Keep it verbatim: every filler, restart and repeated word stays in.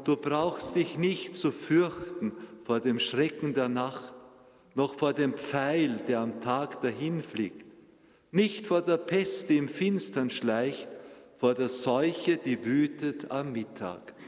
Und du brauchst dich nicht zu fürchten vor dem Schrecken der Nacht, noch vor dem Pfeil, der am Tag dahinfliegt, nicht vor der Pest, die im Finstern schleicht, vor der Seuche, die wütet am Mittag.